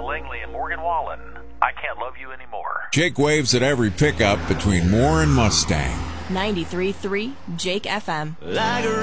Langley and Morgan Wallen. I Can't Love You Anymore. Jake waves at every pickup between Moore and Mustang. 93.3 Jake FM. Like a